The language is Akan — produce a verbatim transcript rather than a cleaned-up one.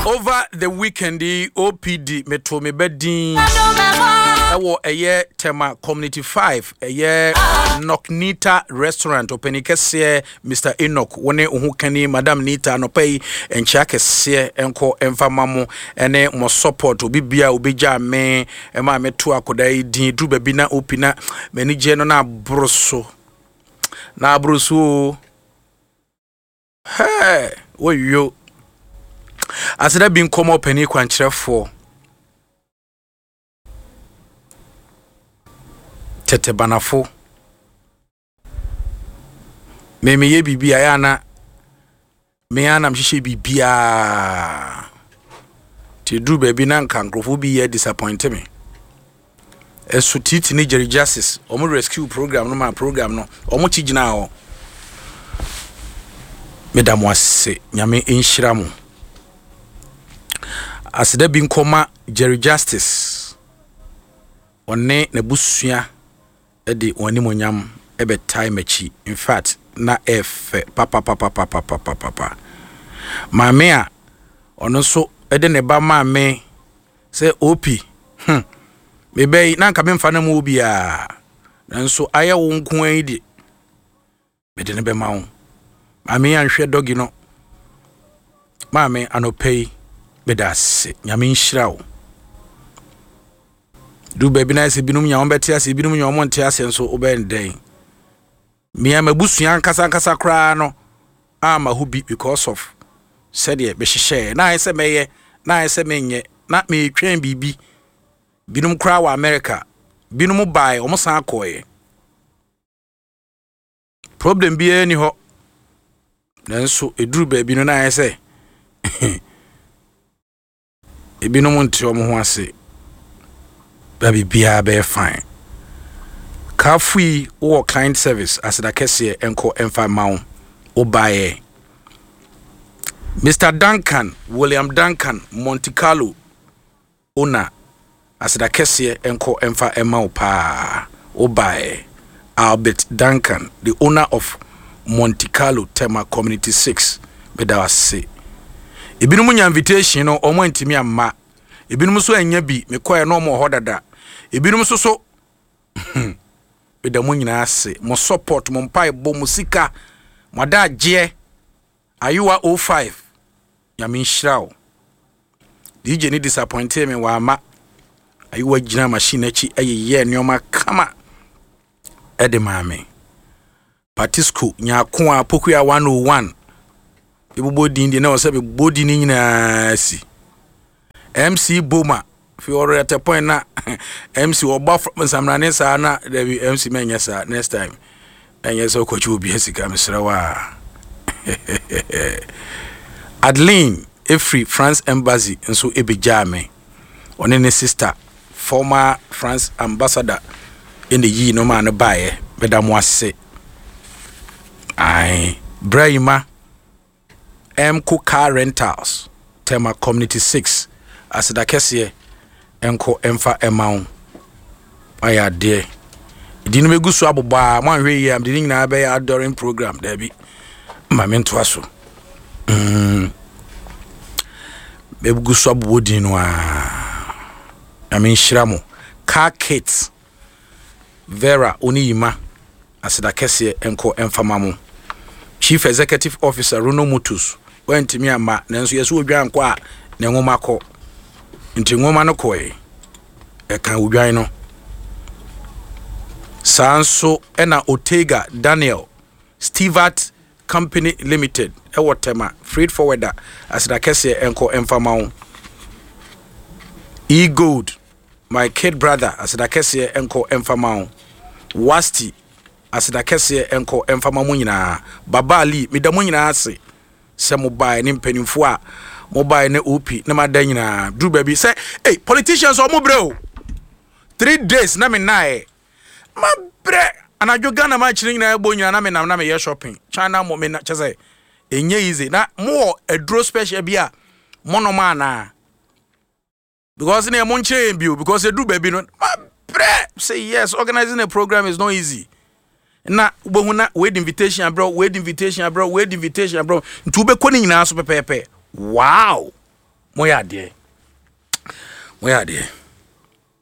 Over the weekend, the O P D Metro me bedin. Ewo eye tema community five eye Noknita restaurant openi kese Mister Enoch wone uhu kani Madam Nita no pay encha kese enko emfa mamo ene mo support obi bia obi ja me e ma meto akoda din dru babi na opina mani je no na broso na broso hey wo yo asida bin komo peni kwankyerefo tete banafo me me ye bibia ya na me ana mhihye bibia ti dru baby na nkankrofo bi ye disappoint me esu titi ni Jerry Justice omo rescue program no ma program no omo chigina ho medamo ase nyame enhyira mo asida bi nkoma Jerry Justice one na busua edi woni monyam ebe time achi in fact na f papa papa papa papa papa maame a ono so ede ne ba maame se opi hm bebe na nka memfa na mu obi a nanso aye wo nko an di bede ne be ma wo maame anhwe dogi no maame anopei bedase nyame nhyira wo du baby na se binum nya ombete ase binum nya omonte ase nso obenden mia mabusua nkasa nkasa kra no ama hubi because of said ye be hihye na ese meye na ese menye na me twen bibi binum kra wa America binum bai omo san akoye problem bi eni ho nanso eduru baby no na ese e binum nti omo ho ase baby bia be fine kafui or kind service as the kese enko emfa maun obaye Mister Duncan William Duncan Monte Carlo owner as the kese enko emfa emau pa obaye Albert Duncan the owner of Monte Carlo Tema Community six bedawase ebinum nya invitation no omo ntimi amma ebinum so anya bi mekoye no mo hodada ebinum so so edamu nyina ase mo support mo mpai bo musika mo da je ayuwa oh five ya min shraw D J ni disappoint me wa ama ayuwa gina machine achi ayeye nneoma kama ede maame Patisco nya ko a pokua one oh one ebubo din di na o se be bodi ni nyina si M C Boma fi oro at a point na M C oba from samrane sa na there M C menya sa next time enya so kwachi obi asika mesra wa Adeline Efri France Embassy nso ebejame one ne sister former France ambassador in the yi no man bae bedamo ase ai Brahima M Co Car Rentals Tema Community six as the kese enko emfa emaun aya de dinu megusu aboba man hwe yi am de nyina be ya adoring program there bi ma mento aso mm megusu abobo dinu a amen shiramo car kits Vera Oniyima as the kese enko emfa mamu Chief Executive Officer Runo Mutus went me ama nanso yeso odwan kwa na ngoma ko nti ngoma no koe e kan odwan no Sanso ena Otega Daniel Stewart Company Limited e wotema freight forwarder as the kese enko emfama E Gold my kid brother as the kese enko emfama Wasti as the kese enko emfama mu nyina Baba Ali medamu nyina ase se mobile ni mpanimfo a mobile ne O P na madan nyina dru baby say hey politicians o mo bre three days na me nae ma bre anajo Ghana ma chiri nyina ebo nyina na me na na me ye shopping China mo me na chese enye easy na mo edro special bia mono ma na because na mo nche bio because e dru baby no ma bre say yes organizing a program is not easy na ubohuna wait invitation bro wait invitation bro wait invitation bro ntu be koni nyina so pepepe wow moyɛ adeɛ moyɛ adeɛ